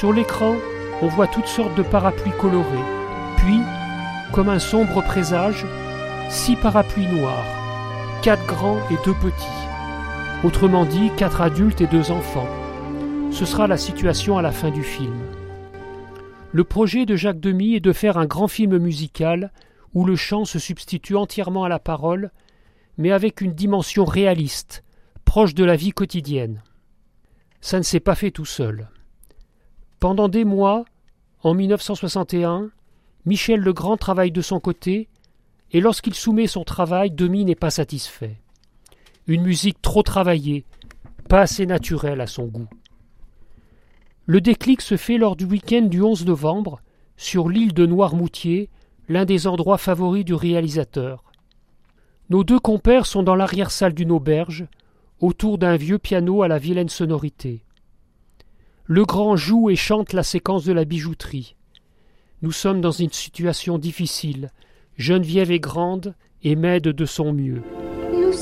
Sur l'écran, on voit toutes sortes de parapluies colorés. Puis, comme un sombre présage, 6 parapluies noirs, 4 grands et 2 petits. Autrement dit, 4 adultes et 2 enfants. Ce sera la situation à la fin du film. Le projet de Jacques Demy est de faire un grand film musical où le chant se substitue entièrement à la parole, mais avec une dimension réaliste, proche de la vie quotidienne. Ça ne s'est pas fait tout seul. Pendant des mois, en 1961, Michel Legrand travaille de son côté, et lorsqu'il soumet son travail, Demy n'est pas satisfait. Une musique trop travaillée, pas assez naturelle à son goût. Le déclic se fait lors du week-end du 11 novembre, sur l'île de Noirmoutier, l'un des endroits favoris du réalisateur. Nos 2 compères sont dans l'arrière-salle d'une auberge, autour d'un vieux piano à la vilaine sonorité. Legrand joue et chante la séquence de la bijouterie. Nous sommes dans une situation difficile. Geneviève est grande et m'aide de son mieux.